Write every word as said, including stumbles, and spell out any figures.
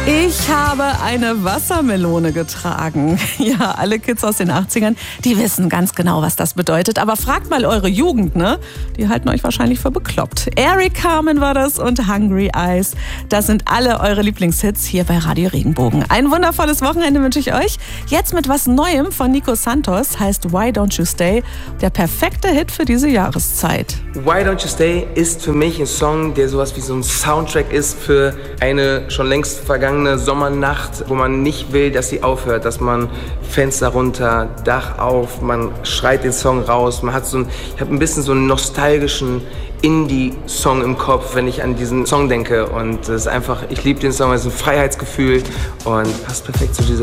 Ich habe eine Wassermelone getragen. Ja, alle Kids aus den achtzigern, die wissen ganz genau, was das bedeutet. Aber fragt mal eure Jugend, ne? Die halten euch wahrscheinlich für bekloppt. Eric Carmen war das und Hungry Eyes. Das sind alle eure Lieblingshits hier bei Radio Regenbogen. Ein wundervolles Wochenende wünsche ich euch. Jetzt mit was Neuem von Nico Santos, heißt Why Don't You Stay. Der perfekte Hit für diese Jahreszeit. Why Don't You Stay ist für mich ein Song, der sowas wie so ein Soundtrack ist für eine schon längst vergangene Sommernacht, wo man nicht will, dass sie aufhört, dass man Fenster runter, Dach auf, man schreit den Song raus, man hat so ein, ich habe ein bisschen so einen nostalgischen Indie-Song im Kopf, wenn ich an diesen Song denke, und es ist einfach, ich liebe den Song, es ist ein Freiheitsgefühl und passt perfekt zu dieser